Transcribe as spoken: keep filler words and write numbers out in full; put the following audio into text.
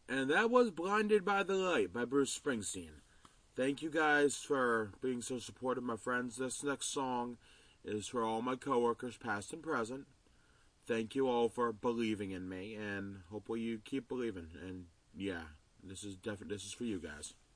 And that was Blinded by the Light by Bruce Springsteen. Thank you guys for being so supportive, my friends. This next song is for all my coworkers, past and present. Thank you all for believing in me, and hopefully you keep believing. And yeah, this is definitely this is for you guys.